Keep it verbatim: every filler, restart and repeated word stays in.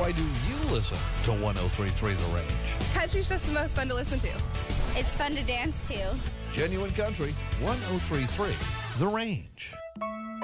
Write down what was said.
Why do you listen to one oh three point three The Range? Country's just the most fun to listen to. It's fun to dance to. Genuine Country, one oh three point three The Range.